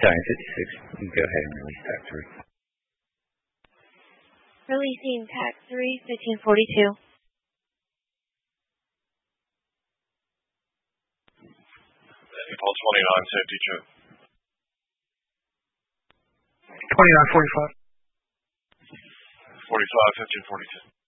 Battalion 56, you can go ahead and release Pack 3. Releasing Pack 3, 1542. Paul 29, safety check. 2945. 45, 1542.